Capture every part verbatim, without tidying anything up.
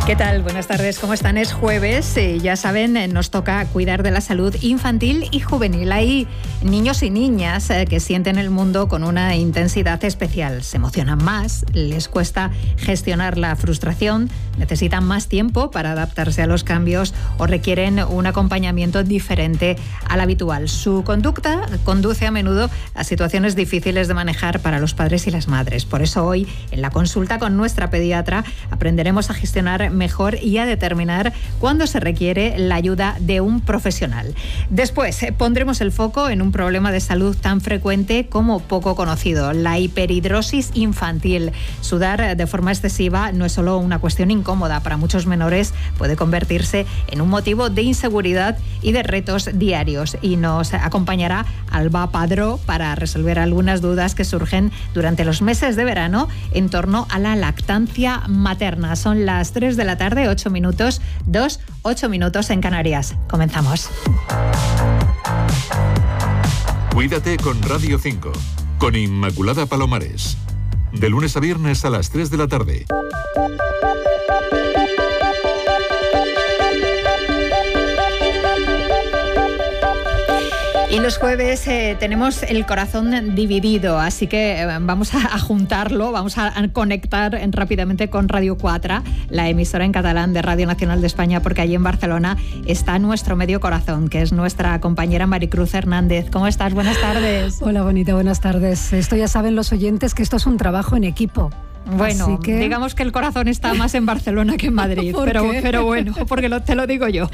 ¿Qué tal? Buenas tardes, ¿cómo están? Es jueves, eh, ya saben, eh, nos toca cuidar de la salud infantil y juvenil. Hay niños y niñas eh, que sienten el mundo con una intensidad especial. Se emocionan más, les cuesta gestionar la frustración, necesitan más tiempo para adaptarse a los cambios o requieren un acompañamiento diferente al habitual. Su conducta conduce a menudo a situaciones difíciles de manejar para los padres y las madres. Por eso hoy, en la consulta con nuestra pediatra, aprenderemos a gestionar mejor y a determinar cuándo se requiere la ayuda de un profesional. Después eh, pondremos el foco en un problema de salud tan frecuente como poco conocido, la hiperhidrosis infantil. Sudar de forma excesiva no es solo una cuestión incómoda, para muchos menores puede convertirse en un motivo de inseguridad y de retos diarios. Y nos acompañará Alba Padró para resolver algunas dudas que surgen durante los meses de verano en torno a la lactancia materna. Son las tres de la tarde, ocho minutos, dos, ocho minutos en Canarias. Comenzamos. Cuídate con Radio cinco, con Inmaculada Palomares. De lunes a viernes a las tres de la tarde. Y los jueves eh, tenemos el corazón dividido, así que eh, vamos a, a juntarlo, vamos a, a conectar en, rápidamente con Radio cuatro, la emisora en catalán de Radio Nacional de España, porque allí en Barcelona está nuestro medio corazón, que es nuestra compañera Maricruz Hernández. ¿Cómo estás? Buenas tardes. Hola, bonita, buenas tardes. Esto ya saben los oyentes que esto es un trabajo en equipo. Bueno, que... digamos que el corazón está más en Barcelona que en Madrid, pero, pero bueno, porque lo, te lo digo yo.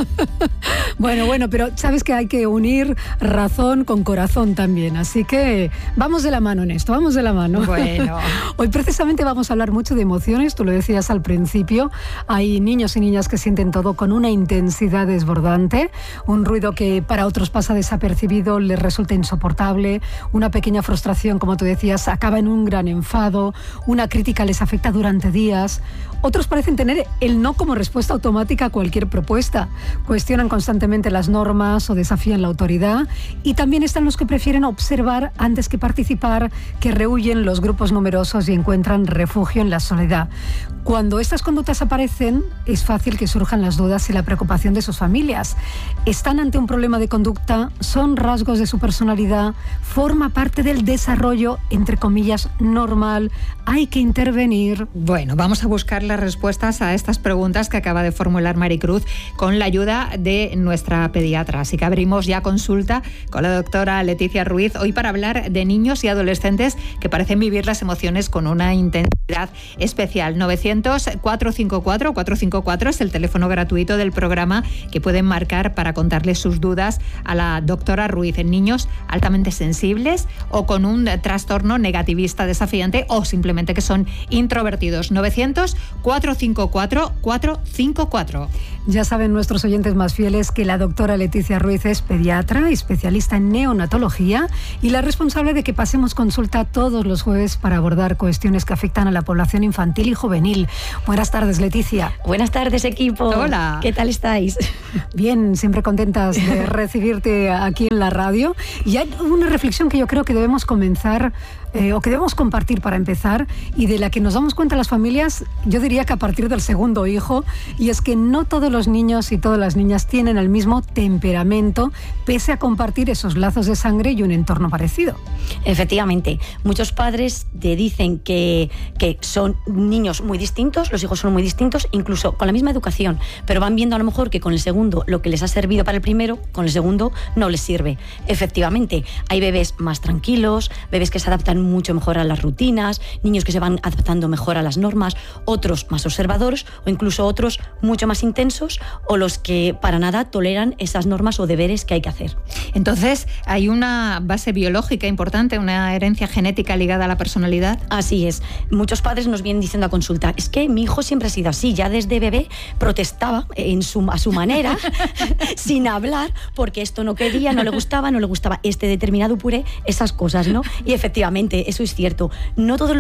Bueno, bueno, pero sabes que hay que unir razón con corazón también, así que vamos de la mano en esto, vamos de la mano. Bueno. Hoy precisamente vamos a hablar mucho de emociones, tú lo decías al principio, hay niños y niñas que sienten todo con una intensidad desbordante, un ruido que para otros pasa desapercibido, les resulta insoportable, una pequeña frustración, como tú decías, acaba en un gran enfado, una crítica les afecta durante días. Otros parecen tener el no como respuesta automática a cualquier propuesta. Cuestionan constantemente las normas o desafían la autoridad. Y también están los que prefieren observar antes que participar, que rehuyen los grupos numerosos y encuentran refugio en la soledad. Cuando estas conductas aparecen, es fácil que surjan las dudas y la preocupación de sus familias. ¿Están ante un problema de conducta? ¿Son rasgos de su personalidad? ¿Forma parte del desarrollo, entre comillas, normal? ¿Hay que intervenir? Bueno, vamos a buscar las respuestas a estas preguntas que acaba de formular Maricruz con la ayuda de nuestra pediatra. Así que abrimos ya consulta con la doctora Leticia Ruiz, hoy para hablar de niños y adolescentes que parecen vivir las emociones con una intensidad especial. novecientos, cuatrocientos cincuenta y cuatro, cuatrocientos cincuenta y cuatro es el teléfono gratuito del programa que pueden marcar para contarles sus dudas a la doctora Ruiz. En niños altamente sensibles o con un trastorno negativista desafiante o simplemente que son introvertidos. novecientos, cuatrocientos cincuenta y cuatro, cuatrocientos cincuenta y cuatro. Ya saben nuestros oyentes más fieles que la doctora Leticia Ruiz es pediatra, especialista en neonatología y la responsable de que pasemos consulta todos los jueves para abordar cuestiones que afectan a la población infantil y juvenil. Buenas tardes, Leticia. Buenas tardes, equipo. Hola. ¿Qué tal estáis? Bien, siempre contentas de recibirte aquí en la radio. Y hay una reflexión que yo creo que debemos comenzar Eh, o que debemos compartir para empezar y de la que nos damos cuenta las familias, yo diría que a partir del segundo hijo, y es que no todos los niños y todas las niñas tienen el mismo temperamento, pese a compartir esos lazos de sangre y un entorno parecido. Efectivamente, muchos padres te dicen que, que son niños muy distintos, los hijos son muy distintos, incluso con la misma educación, pero van viendo a lo mejor que con el segundo lo que les ha servido para el primero, con el segundo no les sirve. Efectivamente, hay bebés más tranquilos, bebés que se adaptan mucho mejor a las rutinas, niños que se van adaptando mejor a las normas, otros más observadores o incluso otros mucho más intensos o los que para nada toleran esas normas o deberes que hay que hacer. Entonces, ¿hay una base biológica importante, una herencia genética ligada a la personalidad? Así es. Muchos padres nos vienen diciendo a consulta, es que mi hijo siempre ha sido así, ya desde bebé protestaba en su, a su manera, sin hablar, porque esto no quería, no le gustaba, no le gustaba este determinado puré, esas cosas, ¿no? Y efectivamente, eso es cierto. No todos los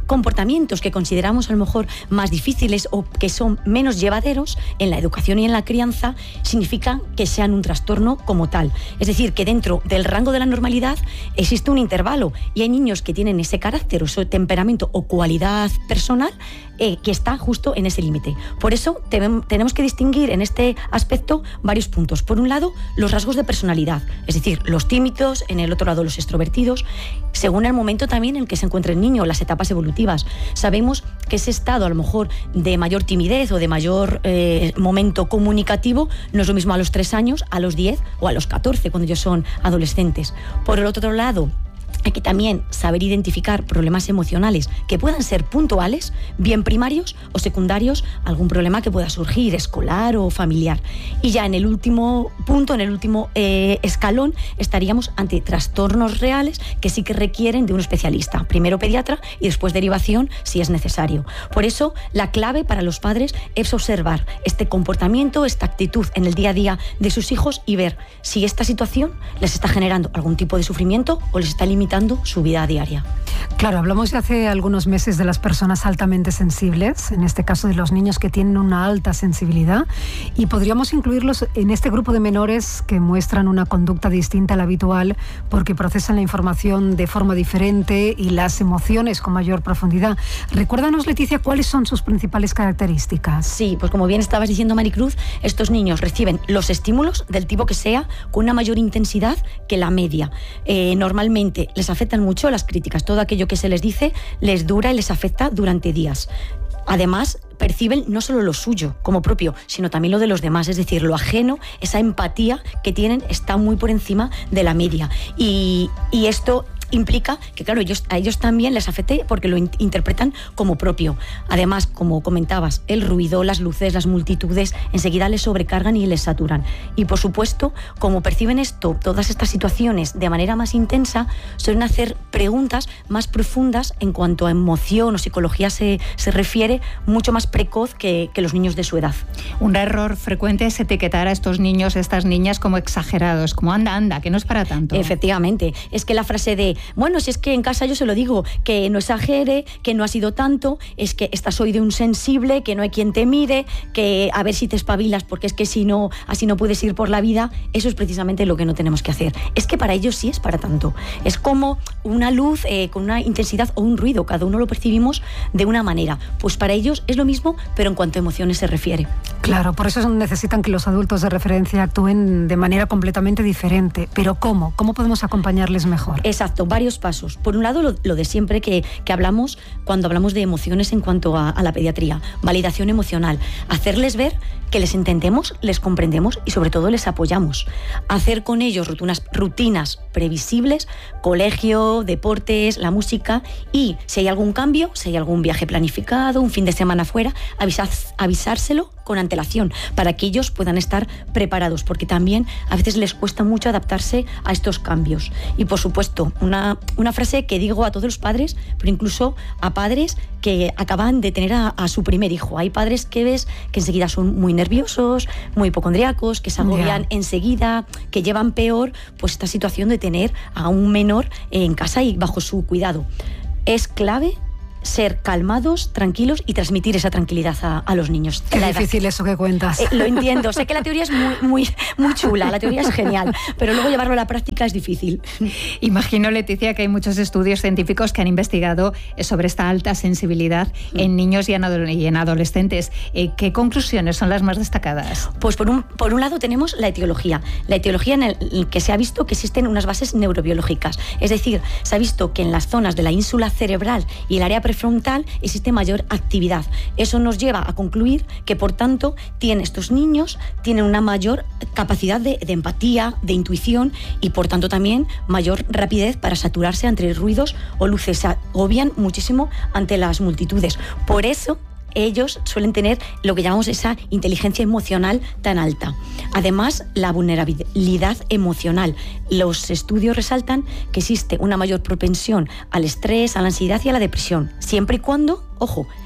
comportamientos que consideramos a lo mejor más difíciles o que son menos llevaderos en la educación y en la crianza, significa que sean un trastorno como tal. Es decir, que dentro del rango de la normalidad existe un intervalo y hay niños que tienen ese carácter o ese temperamento o cualidad personal eh, que está justo en ese límite. Por eso te, tenemos que distinguir en este aspecto varios puntos. Por un lado, los rasgos de personalidad, es decir, los tímidos, en el otro lado los extrovertidos, según el momento también en el que se encuentra el niño, las etapas evolutivas. Sabemos que ese estado a lo mejor de mayor timidez o de mayor eh, momento comunicativo no es lo mismo a los tres años, a los diez o a los catorce, cuando ellos son adolescentes. Por el otro lado, hay que también saber identificar problemas emocionales que puedan ser puntuales, bien primarios o secundarios, algún problema que pueda surgir, escolar o familiar. Y ya en el último punto, en el último eh, escalón, estaríamos ante trastornos reales que sí que requieren de un especialista, primero pediatra y después derivación si es necesario. Por eso, la clave para los padres es observar este comportamiento, esta actitud en el día a día de sus hijos y ver si esta situación les está generando algún tipo de sufrimiento o les está limitando su vida diaria. Claro, hablamos de hace algunos meses de las personas altamente sensibles, en este caso de los niños que tienen una alta sensibilidad, y podríamos incluirlos en este grupo de menores que muestran una conducta distinta a la habitual porque procesan la información de forma diferente y las emociones con mayor profundidad. Recuérdanos, Leticia, ¿cuáles son sus principales características? Sí, pues como bien estabas diciendo, Maricruz, estos niños reciben los estímulos del tipo que sea con una mayor intensidad que la media. Eh, normalmente les afectan mucho las críticas, todo aquello que se les dice les dura y les afecta durante días. Además, perciben no solo lo suyo como propio, sino también lo de los demás, es decir, lo ajeno, esa empatía que tienen está muy por encima de la media. Y, y esto implica que, claro, ellos, a ellos también les afecte porque lo in- interpretan como propio. Además, como comentabas, el ruido, las luces, las multitudes, enseguida les sobrecargan y les saturan. Y, por supuesto, como perciben esto, todas estas situaciones de manera más intensa, suelen hacer preguntas más profundas en cuanto a emoción o psicología se, se refiere, mucho más precoz que, que los niños de su edad. Un error frecuente es etiquetar a estos niños, estas niñas, como exagerados, como anda, anda, que no es para tanto. Efectivamente. Es que la frase de bueno, si es que en casa yo se lo digo, que no exagere, que no ha sido tanto, es que estás hoy de un sensible, que no hay quien te mire, que a ver si te espabilas, porque es que si no, así no puedes ir por la vida. Eso es precisamente lo que no tenemos que hacer. Es que para ellos sí es para tanto. Es como una luz eh, con una intensidad o un ruido, cada uno lo percibimos de una manera. Pues para ellos es lo mismo, pero en cuanto a emociones se refiere. Claro, por eso necesitan que los adultos de referencia actúen de manera completamente diferente. Pero ¿cómo? ¿Cómo podemos acompañarles mejor? Exacto, varios pasos. Por un lado, lo, lo de siempre que, que hablamos cuando hablamos de emociones en cuanto a, a la pediatría. Validación emocional. Hacerles ver que les entendemos, les comprendemos y sobre todo les apoyamos. Hacer con ellos rutinas, rutinas previsibles, colegio, deportes, la música, y si hay algún cambio, si hay algún viaje planificado, un fin de semana fuera, avisar, avisárselo con antelación para que ellos puedan estar preparados, porque también a veces les cuesta mucho adaptarse a estos cambios. Y por supuesto, una, una frase que digo a todos los padres, pero incluso a padres que acaban de tener a, a su primer hijo. Hay padres que ves que enseguida son muy nerviosos, muy hipocondríacos, que se agobian yeah. enseguida, que llevan peor pues esta situación de tener a un menor en casa y bajo su cuidado. Es clave ser calmados, tranquilos y transmitir esa tranquilidad a, a los niños. Qué difícil eso que cuentas. Eh, lo entiendo, sé que la teoría es muy, muy, muy chula, la teoría es genial, pero luego llevarlo a la práctica es difícil. Imagino, Leticia, que hay muchos estudios científicos que han investigado sobre esta alta sensibilidad mm. en niños y en, adol- y en adolescentes. Eh, ¿Qué conclusiones son las más destacadas? Pues por un, por un lado tenemos la etiología. La etiología en el, el que se ha visto que existen unas bases neurobiológicas. Es decir, se ha visto que en las zonas de la ínsula cerebral y el área prefrontal existe mayor actividad. Eso nos lleva a concluir que, por tanto, tienen estos niños tienen una mayor capacidad de, de empatía, de intuición y, por tanto, también mayor rapidez para saturarse ante ruidos o luces. Se agobian muchísimo ante las multitudes. Por eso, ellos suelen tener lo que llamamos esa inteligencia emocional tan alta. Además, la vulnerabilidad emocional. Los estudios resaltan que existe una mayor propensión al estrés, a la ansiedad y a la depresión, siempre y cuando, ojo,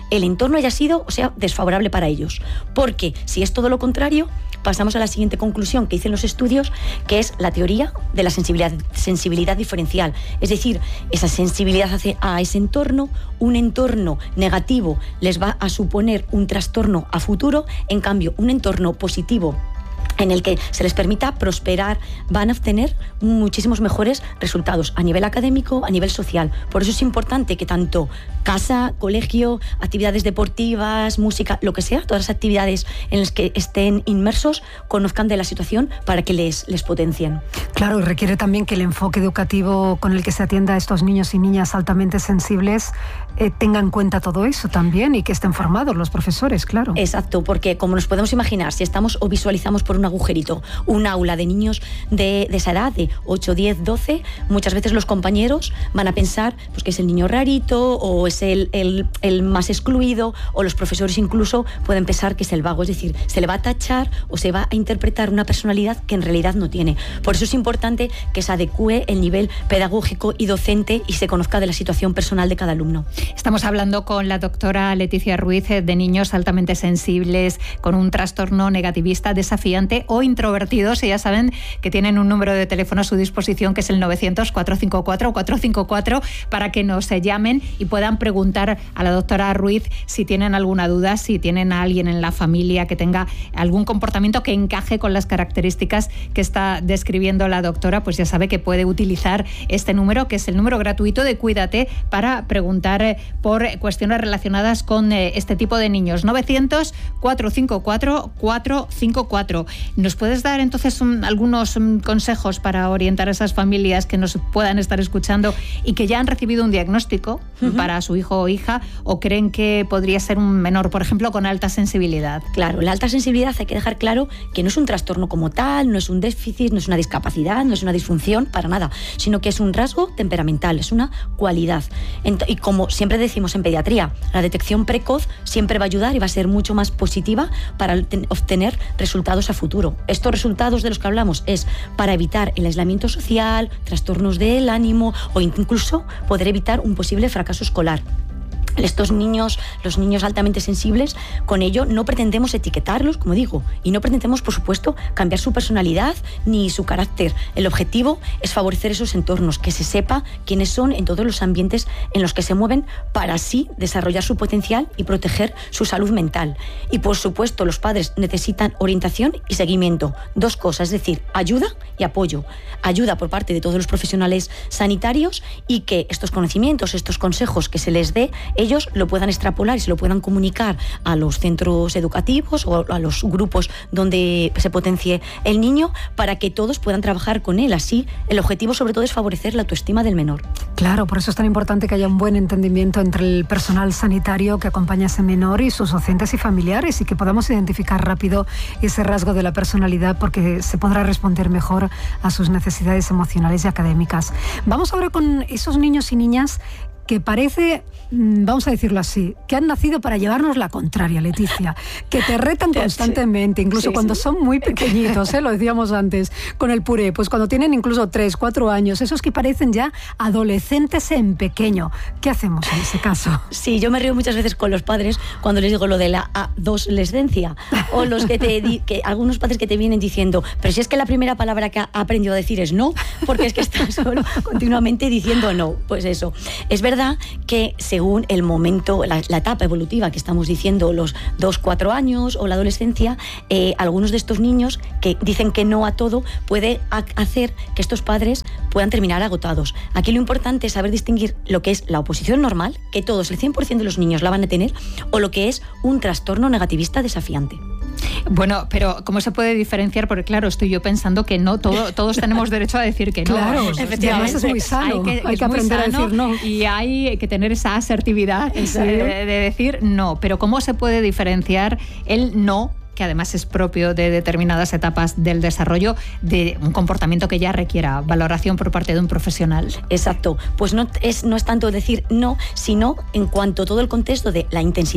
el entorno haya sido, o sea, desfavorable para ellos. Porque si es todo lo contrario, pasamos a la siguiente conclusión que dicen los estudios, que es la teoría de la sensibilidad, sensibilidad diferencial. Es decir, esa sensibilidad hacia, a ese entorno, un entorno negativo les va a suponer un trastorno a futuro, en cambio, un entorno positivo en el que se les permita prosperar, van a obtener muchísimos mejores resultados a nivel académico, a nivel social. Por eso es importante que tanto casa, colegio, actividades deportivas, música, lo que sea, todas las actividades en las que estén inmersos, conozcan de la situación para que les, les potencien. Claro, y requiere también que el enfoque educativo con el que se atienda a estos niños y niñas altamente sensibles eh, tenga en cuenta todo eso también y que estén formados los profesores, claro. Exacto, porque como nos podemos imaginar, si estamos o visualizamos por una agujerito, un aula de niños de, de esa edad, de ocho, diez, doce, muchas veces los compañeros van a pensar pues, que es el niño rarito o es el, el, el más excluido, o los profesores incluso pueden pensar que es el vago, es decir, se le va a tachar o se va a interpretar una personalidad que en realidad no tiene. Por eso es importante que se adecue el nivel pedagógico y docente y se conozca de la situación personal de cada alumno. Estamos hablando con la doctora Leticia Ruiz de niños altamente sensibles con un trastorno negativista desafiante o introvertidos, y ya saben que tienen un número de teléfono a su disposición que es el novecientos, cuatrocientos cincuenta y cuatro, cuatrocientos cincuenta y cuatro para que nos llamen y puedan preguntar a la doctora Ruiz si tienen alguna duda, si tienen a alguien en la familia que tenga algún comportamiento que encaje con las características que está describiendo la doctora, pues ya sabe que puede utilizar este número, que es el número gratuito de Cuídate, para preguntar por cuestiones relacionadas con este tipo de niños. novecientos, cuatrocientos cincuenta y cuatro, cuatrocientos cincuenta y cuatro. ¿Nos puedes dar entonces un, algunos um, consejos para orientar a esas familias que nos puedan estar escuchando y que ya han recibido un diagnóstico uh-huh. para su hijo o hija, o creen que podría ser un menor, por ejemplo, con alta sensibilidad? Claro, la alta sensibilidad hay que dejar claro que no es un trastorno como tal, no es un déficit, no es una discapacidad, no es una disfunción, para nada, sino que es un rasgo temperamental, es una cualidad. Ent- y como siempre decimos en pediatría, la detección precoz siempre va a ayudar y va a ser mucho más positiva para obtener resultados a futuro. Estos resultados de los que hablamos es para evitar el aislamiento social, trastornos del ánimo o incluso poder evitar un posible fracaso escolar. Estos niños, los niños altamente sensibles, con ello no pretendemos etiquetarlos, como digo, y no pretendemos, por supuesto, cambiar su personalidad ni su carácter. El objetivo es favorecer esos entornos, que se sepa quiénes son en todos los ambientes en los que se mueven, para así desarrollar su potencial y proteger su salud mental. Y, por supuesto, los padres necesitan orientación y seguimiento. Dos cosas, es decir, ayuda y apoyo. Ayuda por parte de todos los profesionales sanitarios y que estos conocimientos, estos consejos que se les dé, ellos lo puedan extrapolar y se lo puedan comunicar a los centros educativos o a los grupos donde se potencie el niño, para que todos puedan trabajar con él. Así, el objetivo sobre todo es favorecer la autoestima del menor. Claro, por eso es tan importante que haya un buen entendimiento entre el personal sanitario que acompaña a ese menor y sus docentes y familiares, y que podamos identificar rápido ese rasgo de la personalidad, porque se podrá responder mejor a sus necesidades emocionales y académicas. Vamos ahora con esos niños y niñas que parece, vamos a decirlo así, que han nacido para llevarnos la contraria, Leticia, que te retan constantemente, incluso sí, cuando sí. son muy pequeñitos, ¿eh? Lo decíamos antes, con el puré, pues cuando tienen incluso tres, cuatro años, esos que parecen ya adolescentes en pequeño. ¿Qué hacemos en ese caso? Sí, yo me río muchas veces con los padres cuando les digo lo de la adolescencia, o los que te di, que algunos padres que te vienen diciendo, pero si es que la primera palabra que ha aprendido a decir es no, porque es que está solo continuamente diciendo no. Pues eso, es verdad que según el momento, la, la etapa evolutiva que estamos diciendo, los dos, cuatro años o la adolescencia, eh, algunos de estos niños que dicen que no a todo puede a- hacer que estos padres puedan terminar agotados. Aquí lo importante es saber distinguir lo que es la oposición normal, que todos, el cien por ciento de los niños la van a tener, o lo que es un trastorno negativista desafiante. Bueno, pero ¿cómo se puede diferenciar? Porque claro, estoy yo pensando que no, todo, todos tenemos derecho a decir que no. Claro, efectivamente. Es muy sano, hay que, hay que aprender a decir no. Y hay que tener esa asertividad de, de decir no. Pero ¿cómo se puede diferenciar el no, que además es propio de determinadas etapas del desarrollo, de un comportamiento que ya requiera valoración por parte de un profesional? Exacto, pues no es, no es tanto decir no, sino en cuanto a todo el contexto de la intensidad,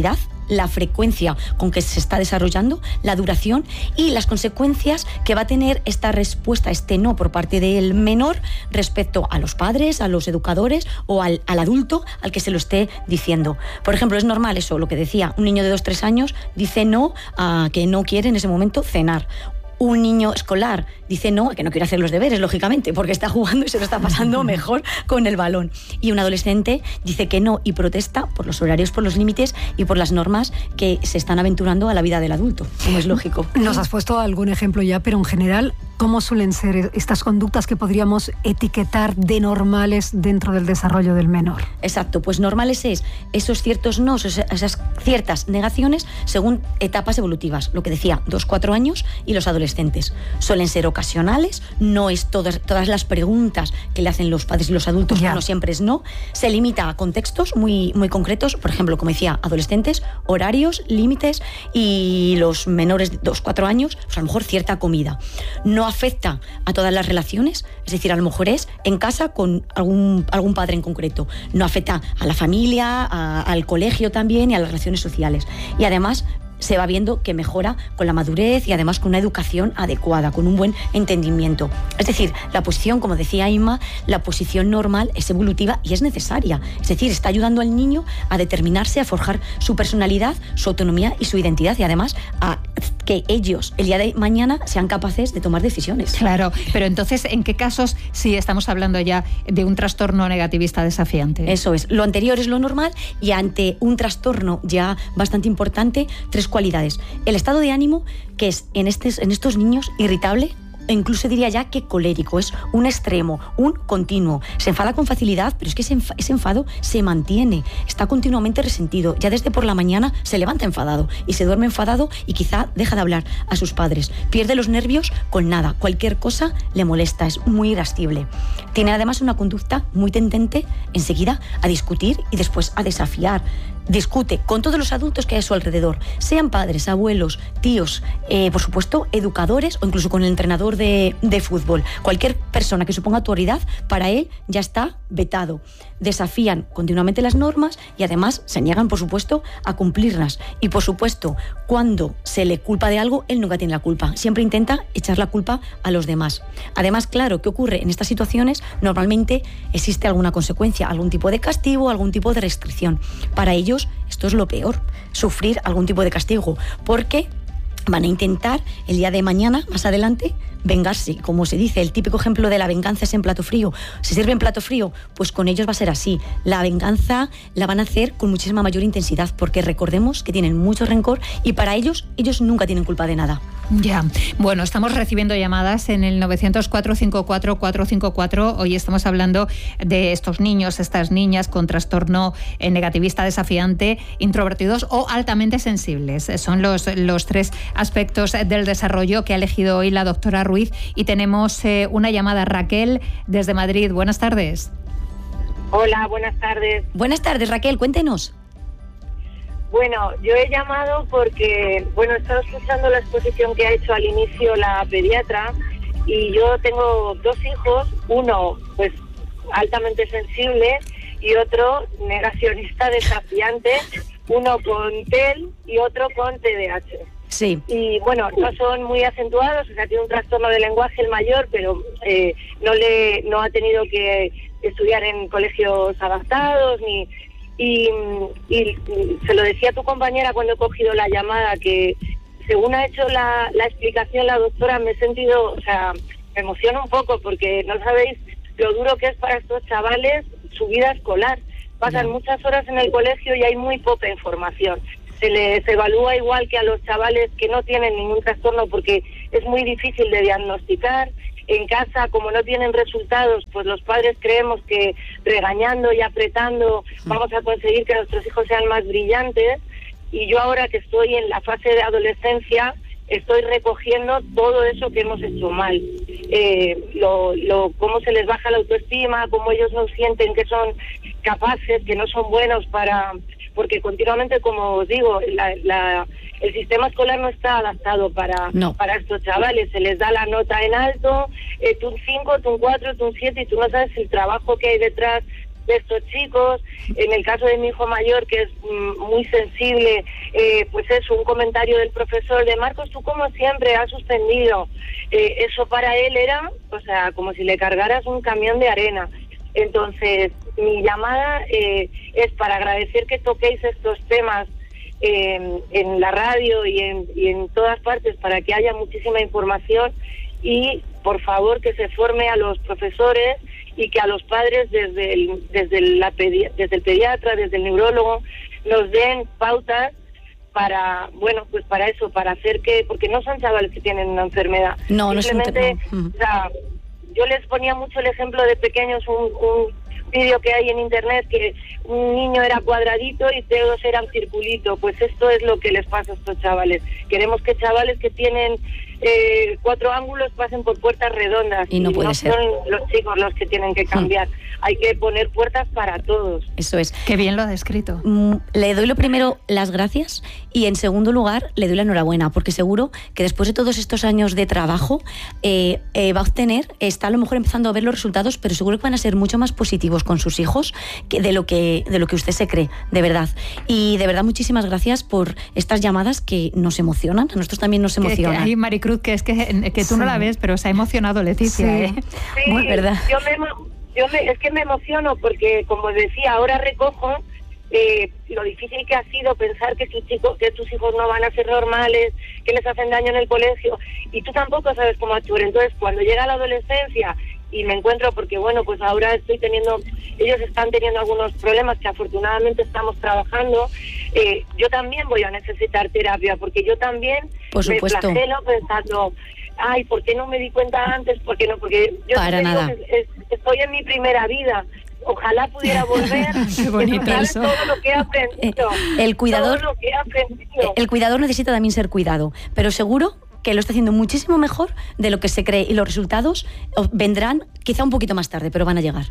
la frecuencia con que se está desarrollando, la duración y las consecuencias que va a tener esta respuesta, este no por parte del menor respecto a los padres, a los educadores o al, al adulto al que se lo esté diciendo. Por ejemplo, es normal eso, lo que decía, un niño de dos o tres años dice no a que no quiere en ese momento cenar. Un niño escolar dice no, que no quiere hacer los deberes, lógicamente, porque está jugando y se lo está pasando mejor con el balón. Y un adolescente dice que no y protesta por los horarios, por los límites y por las normas que se están aventurando a la vida del adulto, como es lógico. Nos has puesto algún ejemplo ya, pero en general, ¿cómo suelen ser estas conductas que podríamos etiquetar de normales dentro del desarrollo del menor? Exacto, pues normales es esos ciertos no, esas ciertas negaciones según etapas evolutivas, lo que decía, dos, cuatro años y los adolescentes. Suelen ser ocasionales, no es todas, todas las preguntas que le hacen los padres y los adultos, yeah. no siempre es no, se limita a contextos muy, muy concretos, por ejemplo, como decía, adolescentes, horarios, límites y los menores de dos, cuatro años, pues a lo mejor cierta comida. No afecta a todas las relaciones, es decir, a lo mejor es en casa con algún, algún padre en concreto, no afecta a la familia, a, al colegio también y a las relaciones sociales. Y además se va viendo que mejora con la madurez y además con una educación adecuada, con un buen entendimiento. Es decir, la posición, como decía Inma, la posición normal es evolutiva y es necesaria. Es decir, está ayudando al niño a determinarse, a forjar su personalidad, su autonomía y su identidad y además a que ellos el día de mañana sean capaces de tomar decisiones. Claro, pero entonces, ¿en qué casos sí estamos hablando ya de un trastorno negativista desafiante? Eso es, lo anterior es lo normal y ante un trastorno ya bastante importante, tres cualidades. El estado de ánimo, que es en, estes, en estos niños irritable, e incluso diría ya que colérico, es un extremo, un continuo. Se enfada con facilidad, pero es que ese, enf- ese enfado se mantiene, está continuamente resentido. Ya desde por la mañana se levanta enfadado y se duerme enfadado y quizá deja de hablar a sus padres. Pierde los nervios con nada, cualquier cosa le molesta, es muy irascible. Tiene además una conducta muy tendente enseguida a discutir y después a desafiar. Discute con todos los adultos que hay a su alrededor, sean padres, abuelos, tíos, eh, por supuesto, educadores o incluso con el entrenador de, de fútbol. Cualquier persona que suponga autoridad, para él ya está vetado. Desafían continuamente las normas y además se niegan, por supuesto, a cumplirlas. Y, por supuesto, cuando se le culpa de algo, él nunca tiene la culpa. Siempre intenta echar la culpa a los demás. Además, claro, ¿qué ocurre? En estas situaciones normalmente existe alguna consecuencia, algún tipo de castigo, algún tipo de restricción. Para ellos, esto es lo peor, sufrir algún tipo de castigo, porque van a intentar el día de mañana, más adelante, vengarse. Como se dice, el típico ejemplo de la venganza es en plato frío. ¿Se sirve en plato frío? Pues con ellos va a ser así. La venganza la van a hacer con muchísima mayor intensidad, porque recordemos que tienen mucho rencor y para ellos, ellos nunca tienen culpa de nada. Ya, bueno, estamos recibiendo llamadas en el nueve cero cuatro cinco cuatro cuatro cinco cuatro. Hoy estamos hablando de estos niños, estas niñas con trastorno negativista desafiante, introvertidos o altamente sensibles. Son los, los tres aspectos del desarrollo que ha elegido hoy la doctora Ruiz. Y tenemos eh, una llamada, Raquel, desde Madrid. Buenas tardes. Hola, buenas tardes. Buenas tardes, Raquel, cuéntenos. Bueno, yo he llamado porque, bueno, he estado escuchando la exposición que ha hecho al inicio la pediatra y yo tengo dos hijos, uno pues altamente sensible y otro negacionista desafiante, uno con T E L y otro con T D A H. Sí. Y bueno, no son muy acentuados, o sea, tiene un trastorno de lenguaje el mayor, pero eh, no le no ha tenido que estudiar en colegios adaptados ni... Y, y se lo decía a tu compañera cuando he cogido la llamada, que según ha hecho la, la explicación la doctora, me he sentido, o sea, me emociona un poco porque no sabéis lo duro que es para estos chavales su vida escolar. Pasan no. muchas horas en el colegio y hay muy poca información. Se les evalúa igual que a los chavales que no tienen ningún trastorno porque es muy difícil de diagnosticar. En casa, como no tienen resultados, pues los padres creemos que regañando y apretando vamos a conseguir que nuestros hijos sean más brillantes. Y yo ahora que estoy en la fase de adolescencia, estoy recogiendo todo eso que hemos hecho mal. Eh, lo, lo, cómo se les baja la autoestima, cómo ellos no sienten que son capaces, que no son buenos para... Porque continuamente, como os digo, la, la, el sistema escolar no está adaptado para, no. para estos chavales. Se les da la nota en alto, eh, tú un cinco, tú un cuatro, tú un siete, y tú no sabes el trabajo que hay detrás de estos chicos. En el caso de mi hijo mayor, que es mm, muy sensible, eh, pues eso, un comentario del profesor de Marcos, tú como siempre has suspendido. Eh, eso para él era, o sea, como si le cargaras un camión de arena. Entonces, mi llamada eh, es para agradecer que toquéis estos temas eh, en la radio y en, y en todas partes para que haya muchísima información y, por favor, que se forme a los profesores y que a los padres desde el, desde, la pedi- desde el pediatra, desde el neurólogo, nos den pautas para, bueno, pues para eso, para hacer que, porque no son chavales que tienen una enfermedad. No, simplemente, no es un... o sea, yo les ponía mucho el ejemplo de pequeños, un, un vídeo que hay en internet que un niño era cuadradito y todos eran circulito. Pues esto es lo que les pasa a estos chavales. Queremos que chavales que tienen eh, cuatro ángulos pasen por puertas redondas. Y no puede no ser. son los chicos los que tienen que cambiar. Hmm. Hay que poner puertas para todos. Eso es. Qué bien lo ha descrito. Mm, le doy lo primero las gracias y en segundo lugar le doy la enhorabuena porque seguro que después de todos estos años de trabajo eh, eh, va a obtener, está a lo mejor empezando a ver los resultados, pero seguro que van a ser mucho más positivos con sus hijos que de lo que de lo que usted se cree, de verdad. Y de verdad muchísimas gracias por estas llamadas que nos emocionan, a nosotros también nos emocionan. Que, que hay Maricruz, que es que, que tú sí. no la ves, pero se ha emocionado Leticia. Sí, ¿eh? sí Muy verdad. Yo me, yo me, es que me emociono porque, como decía, ahora recojo eh, lo difícil que ha sido pensar que tus chicos, que tus hijos no van a ser normales, que les hacen daño en el colegio, y tú tampoco sabes cómo actuar. Entonces, cuando llega la adolescencia y me encuentro, porque bueno, pues ahora estoy teniendo, ellos están teniendo algunos problemas que afortunadamente estamos trabajando, eh, yo también voy a necesitar terapia, porque yo también Por me supuesto. flagelo pensando, ay, ¿por qué no me di cuenta antes? ¿Por qué no? Porque yo Para nada. Digo, es, estoy en mi primera vida. Ojalá pudiera volver. Qué bonito eso. Todo lo que he aprendido. Eh, el cuidador, todo lo que he aprendido. El cuidador necesita también ser cuidado, pero seguro que lo está haciendo muchísimo mejor de lo que se cree y los resultados vendrán quizá un poquito más tarde, pero van a llegar.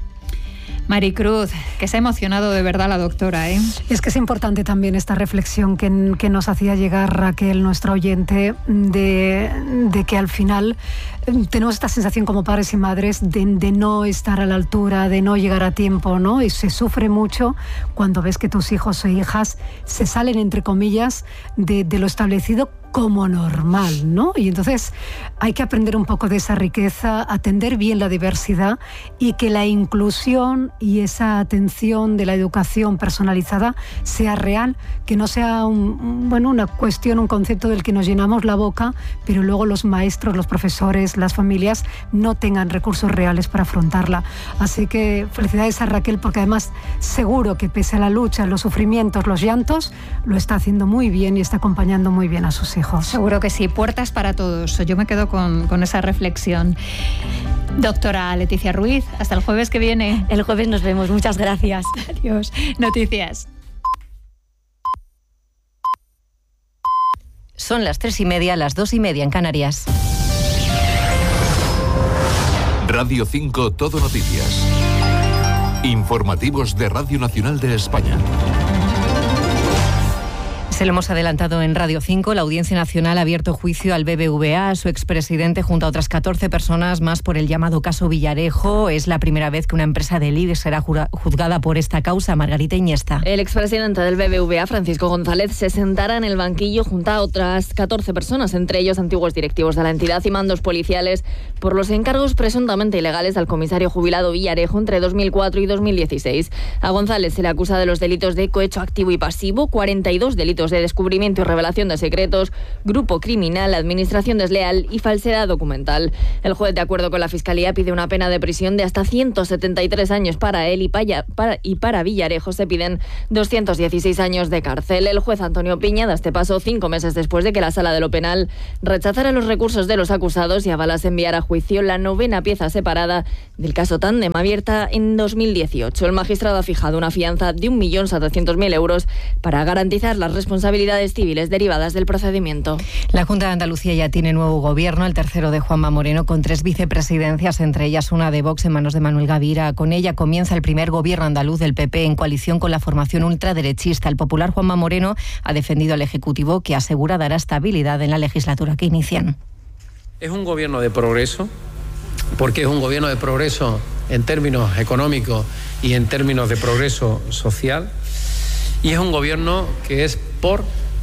Maricruz, que se ha emocionado de verdad la doctora, ¿eh? Es que es importante también esta reflexión que, que nos hacía llegar Raquel, nuestra oyente, de, de que al final tenemos esta sensación como padres y madres de, de no estar a la altura, de no llegar a tiempo, ¿no? Y se sufre mucho cuando ves que tus hijos o hijas se salen, entre comillas, de, de lo establecido como normal, ¿no? Y entonces hay que aprender un poco de esa riqueza, atender bien la diversidad y que la inclusión y esa atención de la educación personalizada sea real, que no sea un, bueno, una cuestión, un concepto del que nos llenamos la boca, pero luego los maestros, los profesores, las familias no tengan recursos reales para afrontarla. Así que felicidades a Raquel, porque además seguro que pese a la lucha, los sufrimientos, los llantos, lo está haciendo muy bien y está acompañando muy bien a sus hijos. Seguro que sí, puertas para todos. Yo me quedo con, con esa reflexión. Doctora Leticia Ruiz, hasta el jueves que viene. El jueves nos vemos, muchas gracias. Adiós. Noticias. Son las tres y media, las dos y media en Canarias. Radio cinco Todo Noticias. Informativos de Radio Nacional de España. Se lo hemos adelantado en Radio cinco. La Audiencia Nacional ha abierto juicio al B B V A, a su expresidente, junto a otras catorce personas más por el llamado caso Villarejo. Es la primera vez que una empresa del I B E X será juzgada por esta causa. Margarita Iniesta. El expresidente del B B V A, Francisco González, se sentará en el banquillo junto a otras catorce personas, entre ellos antiguos directivos de la entidad y mandos policiales, por los encargos presuntamente ilegales al comisario jubilado Villarejo entre dos mil cuatro y dos mil dieciséis. A González se le acusa de los delitos de cohecho activo y pasivo, cuarenta y dos delitos de descubrimiento y revelación de secretos, grupo criminal, administración desleal y falsedad documental. El juez, de acuerdo con la Fiscalía, pide una pena de prisión de hasta ciento setenta y tres años para él y para, para, y para Villarejo se piden doscientos dieciséis años de cárcel. El juez Antonio Piña da este paso cinco meses después de que la Sala de lo Penal rechazara los recursos de los acusados y avalase enviar a juicio la novena pieza separada del caso Tándem, abierta en dos mil dieciocho. El magistrado ha fijado una fianza de un millón setecientos mil euros para garantizar las responsabilidades responsabilidades civiles derivadas del procedimiento. La Junta de Andalucía ya tiene nuevo gobierno, el tercero de Juanma Moreno, con tres vicepresidencias, entre ellas una de Vox en manos de Manuel Gavira. Con ella comienza el primer gobierno andaluz del P P en coalición con la formación ultraderechista. El popular Juanma Moreno ha defendido al Ejecutivo, que asegura dará estabilidad en la legislatura que inician. Es un gobierno de progreso, porque es un gobierno de progreso en términos económicos y en términos de progreso social. Y es un gobierno que es por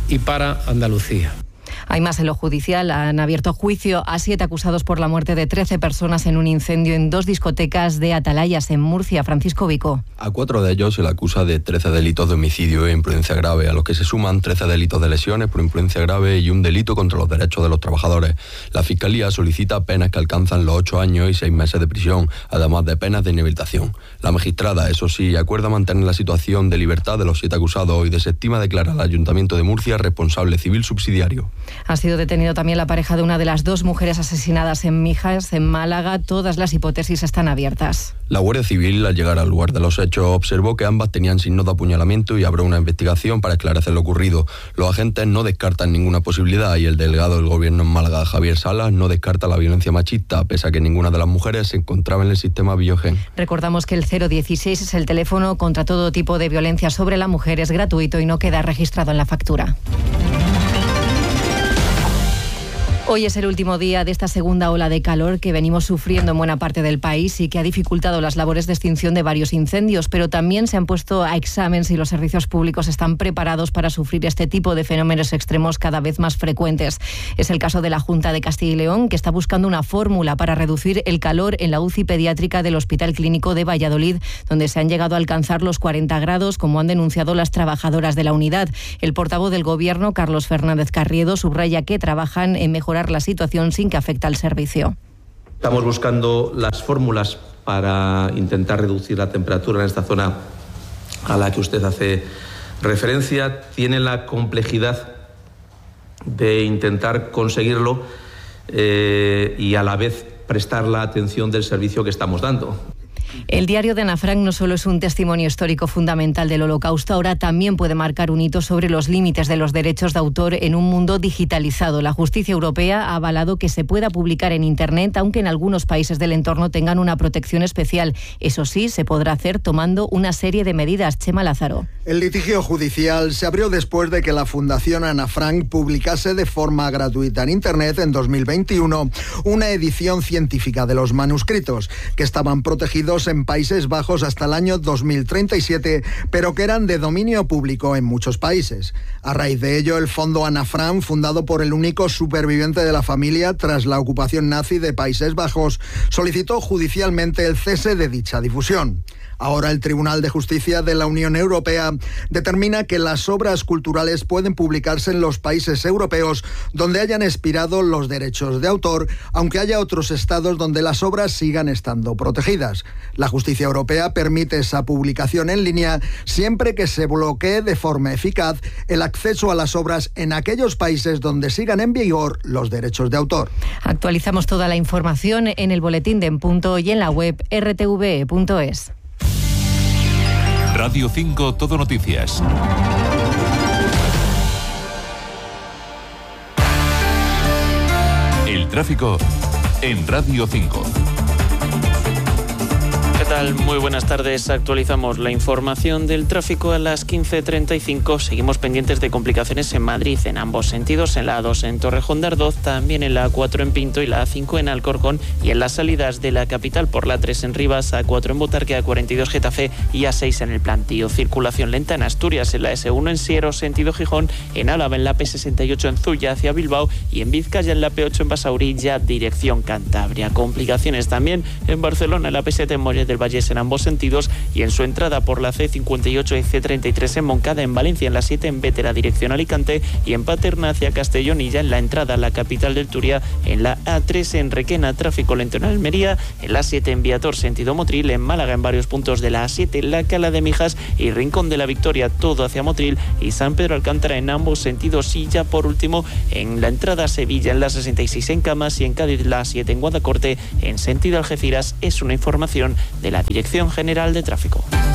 y para Andalucía. Hay más en lo judicial. Han abierto juicio a siete acusados por la muerte de trece personas en un incendio en dos discotecas de Atalayas, en Murcia. Francisco Vico. A cuatro de ellos se le acusa de trece delitos de homicidio e imprudencia grave, a los que se suman trece delitos de lesiones por imprudencia grave y un delito contra los derechos de los trabajadores. La Fiscalía solicita penas que alcanzan los ocho años y seis meses de prisión, además de penas de inhabilitación. La magistrada, eso sí, acuerda mantener la situación de libertad de los siete acusados y desestima declarar al Ayuntamiento de Murcia responsable civil subsidiario. Ha sido detenido también la pareja de una de las dos mujeres asesinadas en Mijas, en Málaga. Todas las hipótesis están abiertas. La Guardia Civil, al llegar al lugar de los hechos, observó que ambas tenían signos de apuñalamiento y abrió una investigación para esclarecer lo ocurrido. Los agentes no descartan ninguna posibilidad y el delegado del Gobierno en Málaga, Javier Salas, no descarta la violencia machista, pese a que ninguna de las mujeres se encontraba en el sistema Biogen. Recordamos que el cero dieciséis es el teléfono contra todo tipo de violencia sobre la mujer, es gratuito y no queda registrado en la factura. Hoy es el último día de esta segunda ola de calor que venimos sufriendo en buena parte del país y que ha dificultado las labores de extinción de varios incendios, pero también se han puesto a examen si los servicios públicos están preparados para sufrir este tipo de fenómenos extremos cada vez más frecuentes. Es el caso de la Junta de Castilla y León, que está buscando una fórmula para reducir el calor en la U C I pediátrica del Hospital Clínico de Valladolid, donde se han llegado a alcanzar los cuarenta grados, como han denunciado las trabajadoras de la unidad. El portavoz del Gobierno, Carlos Fernández Carriedo, subraya que trabajan en mejorar la situación sin que afecte al servicio. Estamos buscando las fórmulas para intentar reducir la temperatura en esta zona a la que usted hace referencia. Tiene la complejidad de intentar conseguirlo eh, y a la vez prestar la atención del servicio que estamos dando. El diario de Ana Frank no solo es un testimonio histórico fundamental del Holocausto, ahora también puede marcar un hito sobre los límites de los derechos de autor en un mundo digitalizado. La justicia europea ha avalado que se pueda publicar en Internet, aunque en algunos países del entorno tengan una protección especial. Eso sí, se podrá hacer tomando una serie de medidas. Chema Lázaro. El litigio judicial se abrió después de que la Fundación Ana Frank publicase de forma gratuita en Internet en dos mil veintiuno una edición científica de los manuscritos, que estaban protegidos en Países Bajos hasta el año dos mil treinta y siete, pero que eran de dominio público en muchos países. A raíz de ello, el Fondo Ana Frank, fundado por el único superviviente de la familia tras la ocupación nazi de Países Bajos, solicitó judicialmente el cese de dicha difusión. Ahora el Tribunal de Justicia de la Unión Europea determina que las obras culturales pueden publicarse en los países europeos donde hayan expirado los derechos de autor, aunque haya otros estados donde las obras sigan estando protegidas. La justicia europea permite esa publicación en línea siempre que se bloquee de forma eficaz el acceso a las obras en aquellos países donde sigan en vigor los derechos de autor. Actualizamos toda la información en el boletín de En Punto y en la web r t v punto es. Radio cinco Todo Noticias. El tráfico en Radio cinco. ¿Qué tal? Muy buenas tardes. Actualizamos la información del tráfico a las quince treinta y cinco. Seguimos pendientes de complicaciones en Madrid en ambos sentidos, en la A dos en Torrejón de Ardoz, también en la A cuatro en Pinto y la A cinco en Alcorcón, y en las salidas de la capital por la A tres en Rivas, A cuatro en Botarque, A cuarenta y dos Getafe y A seis en el Plantío. Circulación lenta en Asturias, en la ese uno en Siero, sentido Gijón, en Álava en la P sesenta y ocho en Zuya hacia Bilbao y en Vizcaya en la P ocho en Basauri, ya dirección Cantabria. Complicaciones también en Barcelona, en la P siete en Mollet del Vallés en ambos sentidos y en su entrada por la C cincuenta y ocho y C treinta y tres en Moncada, en Valencia en la siete en Bétera dirección Alicante y en Paterna hacia Castellón y ya en la entrada a la capital del Turia, en la A tres en Requena, tráfico lento en Almería, en la siete en Viator sentido Motril, en Málaga en varios puntos de la A siete, la Cala de Mijas y Rincón de la Victoria, todo hacia Motril y San Pedro Alcántara en ambos sentidos y ya por último en la entrada a Sevilla en la sesenta y seis en Camas y en Cádiz la A siete en Guadacorte en sentido Algeciras. Es una información de la Dirección General de Tráfico.